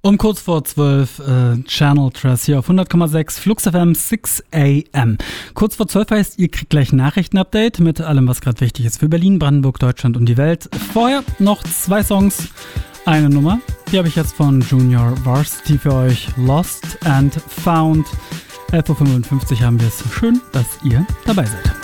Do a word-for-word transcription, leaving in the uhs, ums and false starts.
Um kurz vor zwölf, äh, Channel Trust hier auf hundert Komma sechs, Flux F M, six a m. Kurz vor zwölf heißt, ihr kriegt gleich ein Nachrichtenupdate mit allem, was gerade wichtig ist für Berlin, Brandenburg, Deutschland und die Welt. Vorher noch zwei Songs, eine Nummer. Die habe ich jetzt von Junior Varsity für euch. Lost and Found. elf Uhr fünfundfünfzig haben wir es. Schön, dass ihr dabei seid.